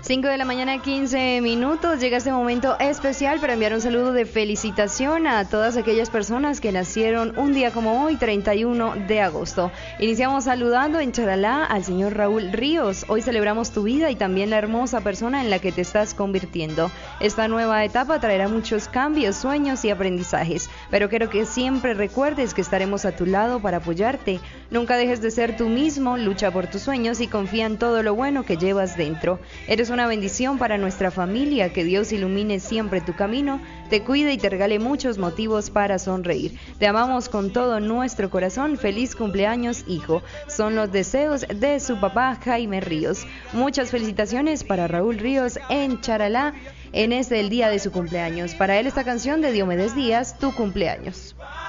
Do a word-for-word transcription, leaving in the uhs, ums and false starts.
cinco de la mañana, quince minutos. Llega este momento especial para enviar un saludo de felicitación a todas aquellas personas que nacieron un día como hoy, treinta y uno de agosto. Iniciamos saludando en Charalá al señor Raúl Ríos. Hoy celebramos tu vida y también la hermosa persona en la que te estás convirtiendo. Esta nueva etapa traerá muchos cambios, sueños y aprendizajes, pero quiero que siempre recuerdes que estaremos a tu lado para apoyarte. Nunca dejes de ser tú mismo, lucha por tus sueños y confía en todo lo bueno que llevas dentro. Eres una bendición para nuestra familia, que Dios ilumine siempre tu camino, te cuide y te regale muchos motivos para sonreír. Te amamos con todo nuestro corazón. Feliz cumpleaños, hijo. Son los deseos de su papá Jaime Ríos. Muchas felicitaciones para Raúl Ríos en Charalá en este el día de su cumpleaños. Para él esta canción de Diomedes Díaz, Tu cumpleaños.